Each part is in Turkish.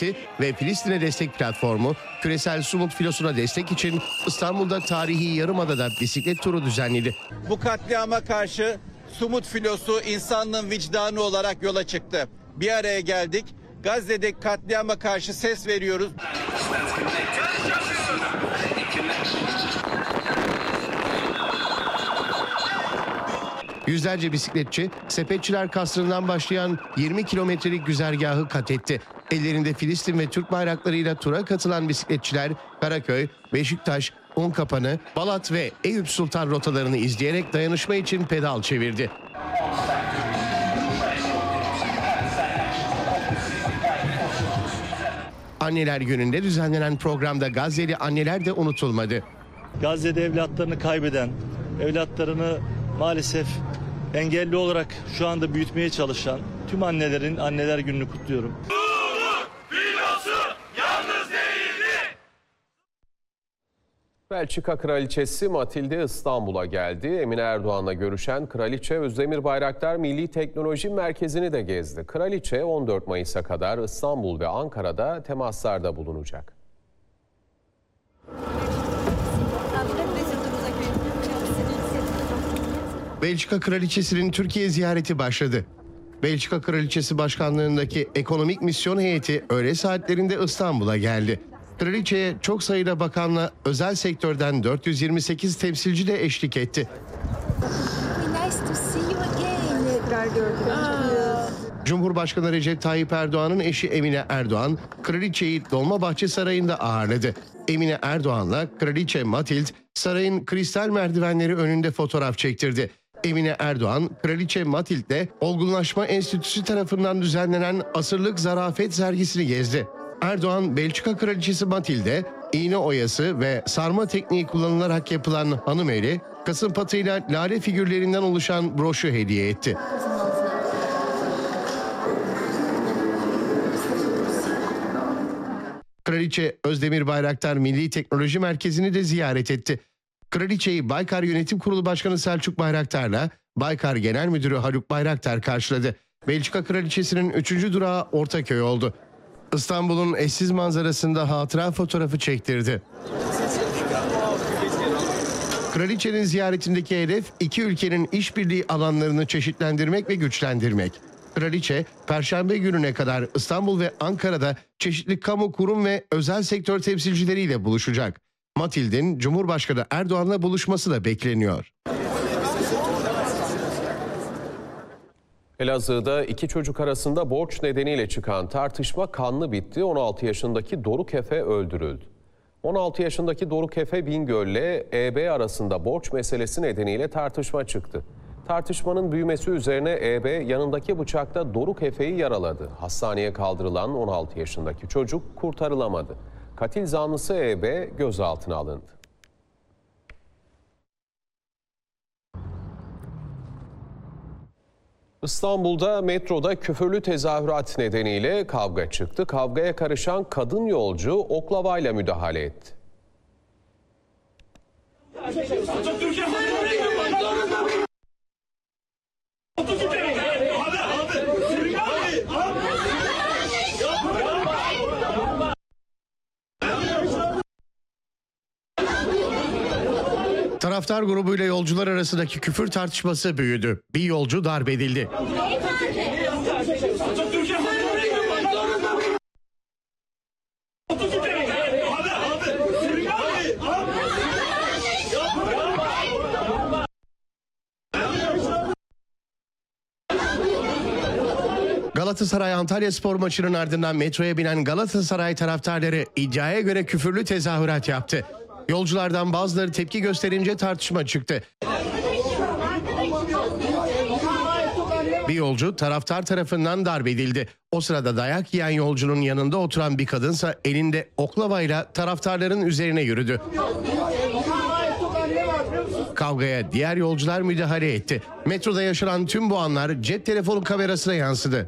Cumhuriyeti ve Filistin'e destek platformu küresel Sumut filosuna destek için İstanbul'da tarihi Yarımada'da bisiklet turu düzenledi. Bu katliama karşı Sumut filosu insanlığın vicdanı olarak yola çıktı. Bir araya geldik. Gazze'deki katliama karşı ses veriyoruz. Yüzlerce bisikletçi Sepetçiler Kasrı'ndan başlayan 20 kilometrelik güzergahı kat etti. Ellerinde Filistin ve Türk bayraklarıyla tura katılan bisikletçiler Karaköy, Beşiktaş, Unkapanı, Balat ve Eyüp Sultan rotalarını izleyerek dayanışma için pedal çevirdi. Anneler Günü'nde düzenlenen programda Gazze'li anneler de unutulmadı. Gazze'de evlatlarını kaybeden, evlatlarını maalesef engelli olarak şu anda büyütmeye çalışan tüm annelerin Anneler Günü'nü kutluyorum. Belçika Kraliçesi Matilde İstanbul'a geldi. Emine Erdoğan'la görüşen Kraliçe Özdemir Bayraktar Milli Teknoloji Merkezi'ni de gezdi. Kraliçe 14 Mayıs'a kadar İstanbul ve Ankara'da temaslarda bulunacak. Belçika Kraliçesi'nin Türkiye ziyareti başladı. Belçika Kraliçesi Başkanlığındaki ekonomik misyon heyeti öğle saatlerinde İstanbul'a geldi. Kraliçe'ye çok sayıda bakanla özel sektörden 428 temsilci de eşlik etti. Cumhurbaşkanı Recep Tayyip Erdoğan'ın eşi Emine Erdoğan, Kraliçe'yi Dolmabahçe Sarayı'nda ağırladı. Emine Erdoğan'la Kraliçe Matild, sarayın kristal merdivenleri önünde fotoğraf çektirdi. Emine Erdoğan, Kraliçe Matild'le Olgunlaşma Enstitüsü tarafından düzenlenen Asırlık Zarafet sergisini gezdi. Erdoğan, Belçika Kraliçesi Matild'e iğne oyası ve sarma tekniği kullanılarak yapılan hanımeli, kasım patıyla lale figürlerinden oluşan broşu hediye etti. Kraliçe Özdemir Bayraktar Milli Teknoloji Merkezi'ni de ziyaret etti. Kraliçeyi Baykar Yönetim Kurulu Başkanı Selçuk Bayraktar'la Baykar Genel Müdürü Haluk Bayraktar karşıladı. Belçika Kraliçesi'nin 3. durağı Ortaköy oldu. İstanbul'un eşsiz manzarasında hatıra fotoğrafı çektirdi. Kraliçenin ziyaretindeki hedef iki ülkenin işbirliği alanlarını çeşitlendirmek ve güçlendirmek. Kraliçe, Perşembe gününe kadar İstanbul ve Ankara'da çeşitli kamu kurum ve özel sektör temsilcileriyle buluşacak. Matild'in Cumhurbaşkanı Erdoğan'la buluşması da bekleniyor. Elazığ'da iki çocuk arasında borç nedeniyle çıkan tartışma kanlı bitti. 16 yaşındaki Doruk Efe öldürüldü. 16 yaşındaki Doruk Efe Bingöl'le EB arasında borç meselesi nedeniyle tartışma çıktı. Tartışmanın büyümesi üzerine EB yanındaki bıçakla Doruk Efe'yi yaraladı. Hastaneye kaldırılan 16 yaşındaki çocuk kurtarılamadı. Katil zanlısı EB gözaltına alındı. İstanbul'da metroda küfürlü tezahürat nedeniyle kavga çıktı. Kavgaya karışan kadın yolcu oklavayla müdahale etti. Taraftar grubuyla yolcular arasındaki küfür tartışması büyüdü. Bir yolcu darp edildi. Galatasaray Antalyaspor maçının ardından metroya binen Galatasaray taraftarları iddiaya göre küfürlü tezahürat yaptı. Yolculardan bazıları tepki gösterince tartışma çıktı. Bir yolcu taraftar tarafından darp edildi. O sırada dayak yiyen yolcunun yanında oturan bir kadınsa elinde oklavayla taraftarların üzerine yürüdü. Kavgaya diğer yolcular müdahale etti. Metroda yaşanan tüm bu anlar cep telefonu kamerasına yansıdı.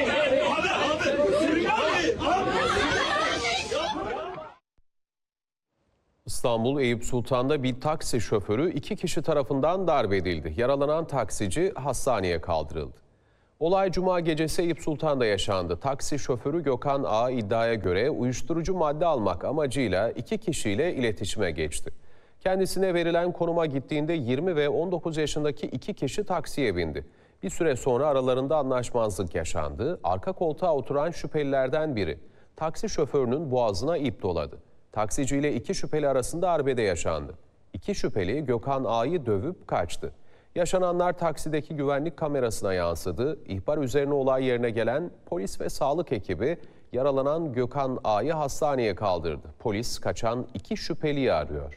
İstanbul Eyüp Sultan'da bir taksi şoförü iki kişi tarafından darp edildi. Yaralanan taksici hastaneye kaldırıldı. Olay Cuma gecesi Eyüp Sultan'da yaşandı. Taksi şoförü Gökhan A. iddiaya göre uyuşturucu madde almak amacıyla 2 kişiyle iletişime geçti. Kendisine verilen konuma gittiğinde 20 ve 19 yaşındaki 2 kişi taksiye bindi. Bir süre sonra aralarında anlaşmazlık yaşandı. Arka koltuğa oturan şüphelilerden biri taksi şoförünün boğazına ip doladı. Taksici ile 2 şüpheli arasında arbede yaşandı. 2 şüpheli Gökhan A'yı dövüp kaçtı. Yaşananlar taksideki güvenlik kamerasına yansıdı. İhbar üzerine olay yerine gelen polis ve sağlık ekibi yaralanan Gökhan A'yı hastaneye kaldırdı. Polis kaçan 2 şüpheliyi arıyor.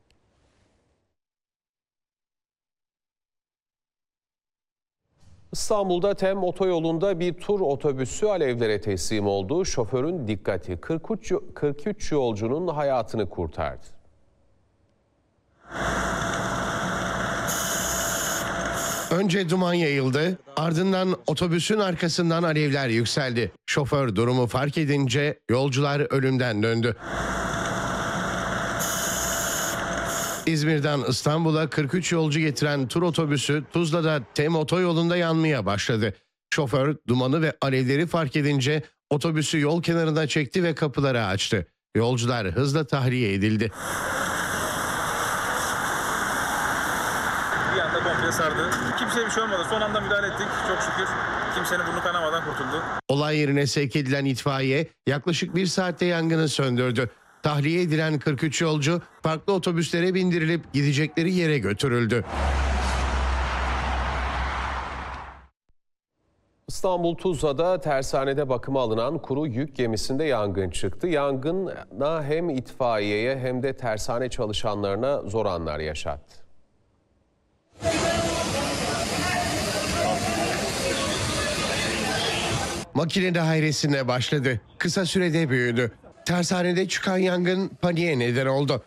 İstanbul'da TEM otoyolunda bir tur otobüsü alevlere teslim oldu. Şoförün dikkati 43 yolcunun hayatını kurtardı. Önce duman yayıldı, ardından otobüsün arkasından alevler yükseldi. Şoför durumu fark edince yolcular ölümden döndü. İzmir'den İstanbul'a 43 yolcu getiren tur otobüsü Tuzla'da TEM otoyolunda yanmaya başladı. Şoför dumanı ve alevleri fark edince otobüsü yol kenarına çekti ve kapıları açtı. Yolcular hızla tahliye edildi. Bir anda komple sardı. Kimseye bir şey olmadı. Son anda müdahale ettik. Çok şükür kimsenin burnu kanamadan kurtuldu. Olay yerine sevk edilen itfaiye yaklaşık 1 saatte yangını söndürdü. Tahliye edilen 43 yolcu farklı otobüslere bindirilip gidecekleri yere götürüldü. İstanbul Tuzla'da tersanede bakıma alınan kuru yük gemisinde yangın çıktı. Yangına hem itfaiyeye hem de tersane çalışanlarına zor anlar yaşattı. Makine dairesine başladı. Kısa sürede büyüdü. Tersanede çıkan yangın paniğe neden oldu.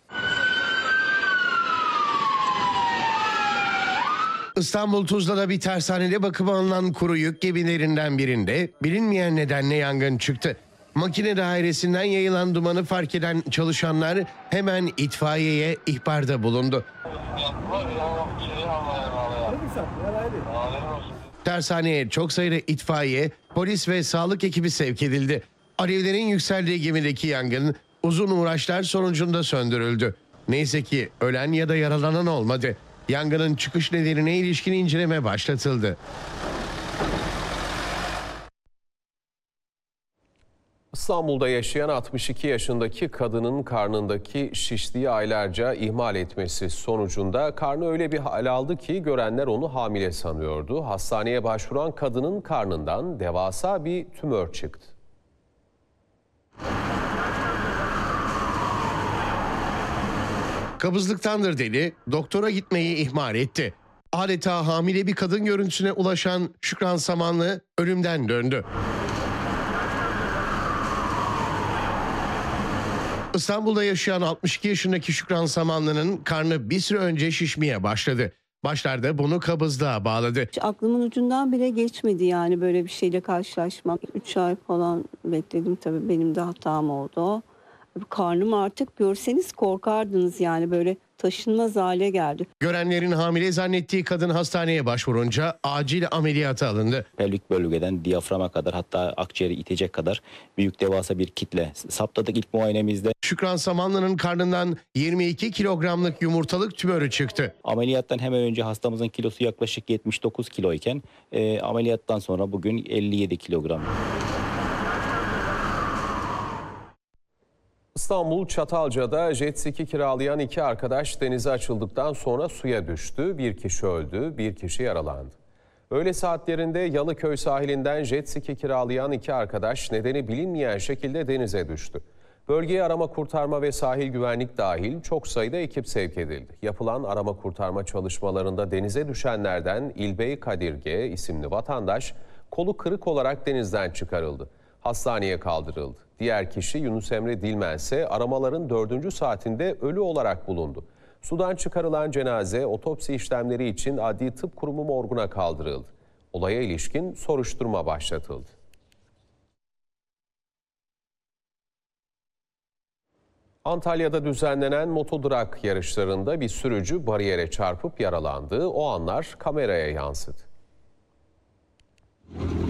İstanbul Tuzla'da bir tersanede bakıma alınan kuru yük gemilerinden birinde bilinmeyen nedenle yangın çıktı. Makine dairesinden yayılan dumanı fark eden çalışanlar hemen itfaiyeye ihbarda bulundu. Tersaneye çok sayıda itfaiye, polis ve sağlık ekibi sevk edildi. Alevlerin yükseldiği gemideki yangın uzun uğraşlar sonucunda söndürüldü. Neyse ki ölen ya da yaralanan olmadı. Yangının çıkış nedenine ilişkin inceleme başlatıldı. İstanbul'da yaşayan 62 yaşındaki kadının karnındaki şişliği aylarca ihmal etmesi sonucunda karnı öyle bir hal aldı ki görenler onu hamile sanıyordu. Hastaneye başvuran kadının karnından devasa bir tümör çıktı. Kabızlıktandır dedi, doktora gitmeyi ihmal etti. Adeta hamile bir kadın görüntüsüne ulaşan Şükran Samanlı ölümden döndü. İstanbul'da yaşayan 62 yaşındaki Şükran Samanlı'nın karnı bir süre önce şişmeye başladı. Başlarda bunu kabızlığa bağladı. Hiç aklımın ucundan bile geçmedi yani böyle bir şeyle karşılaşmak. 3 ay falan bekledim, tabii benim de hatam oldu. Karnım artık görseniz korkardınız yani, böyle taşınmaz hale geldi. Görenlerin hamile zannettiği kadın hastaneye başvurunca acil ameliyata alındı. Pelvik bölgeden diyaframa kadar, hatta akciğeri itecek kadar büyük devasa bir kitle saptadık ilk muayenemizde. Şükran Samanlı'nın karnından 22 kilogramlık yumurtalık tümörü çıktı. Ameliyattan hemen önce hastamızın kilosu yaklaşık 79 kilo iken ameliyattan sonra bugün 57 kilogram. İstanbul Çatalca'da jet ski kiralayan 2 arkadaş denize açıldıktan sonra suya düştü. 1 kişi öldü, 1 kişi yaralandı. Öğle saatlerinde Yalıköy sahilinden jet ski kiralayan 2 arkadaş nedeni bilinmeyen şekilde denize düştü. Bölgeye arama kurtarma ve sahil güvenlik dahil çok sayıda ekip sevk edildi. Yapılan arama kurtarma çalışmalarında denize düşenlerden İlbey Kadir G. isimli vatandaş kolu kırık olarak denizden çıkarıldı. Hastaneye kaldırıldı. Diğer kişi Yunus Emre Dilmen ise aramaların 4. saatinde ölü olarak bulundu. Sudan çıkarılan cenaze otopsi işlemleri için Adli Tıp Kurumu morguna kaldırıldı. Olaya ilişkin soruşturma başlatıldı. Antalya'da düzenlenen motodrag yarışlarında bir sürücü bariyere çarpıp yaralandı. O anlar kameraya yansıdı. Müzik